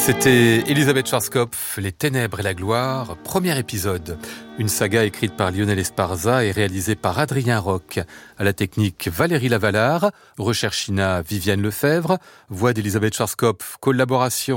C'était Elisabeth Schwarzkopf, Les Ténèbres et la Gloire, premier épisode. Une saga écrite par Lionel Esparza et réalisée par Adrien Roch. À la technique, Valérie Lavalard, recherche Viviane Lefebvre, voix d'Elisabeth Schwarzkopf, collaboration